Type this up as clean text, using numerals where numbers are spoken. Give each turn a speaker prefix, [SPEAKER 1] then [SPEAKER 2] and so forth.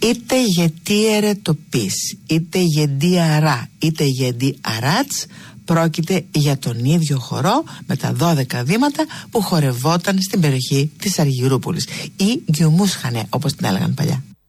[SPEAKER 1] Είτε γετί ερετοπής, είτε γεντί αρά, είτε γεντί αράτς, πρόκειται για τον ίδιο χορό με τα 12 βήματα που χορευόταν στην περιοχή της Αργυρούπολης ή Γκιουμούσχανε, όπως την έλεγαν παλιά.